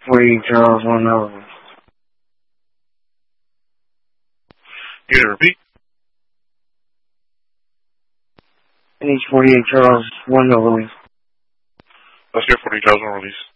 48 Charles, 1 over. You gonna repeat? NH 48 Charles, 1 over. Let's get 48 Charles, 1 release.